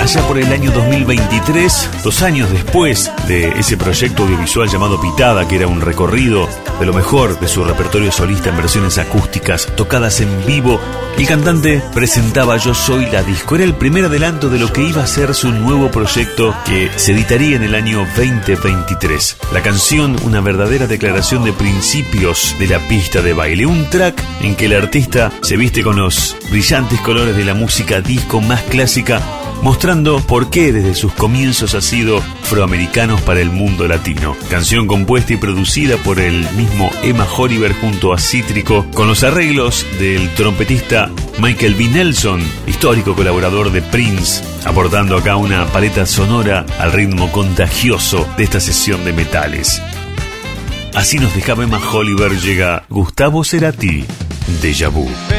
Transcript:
allá por el año 2023, 2 años después de ese proyecto audiovisual llamado Pitada, que era un recorrido de lo mejor de su repertorio solista en versiones acústicas tocadas en vivo, el cantante presentaba Yo Soy la Disco. Era el primer adelanto de lo que iba a ser su nuevo proyecto que se editaría en el año 2023. La canción, una verdadera declaración de principios de la pista de baile, un track en que el artista se viste con los brillantes colores de la música disco más clásica, mostrando por qué desde sus comienzos ha sido afroamericanos para el mundo latino. Canción compuesta y producida por el mismo Emma Oliver junto a Cítrico, con los arreglos del trompetista Michael B. Nelson, histórico colaborador de Prince, aportando acá una paleta sonora al ritmo contagioso de esta sesión de metales. Así nos dejaba Emma Oliver, llega Gustavo Cerati, Déjà Vu.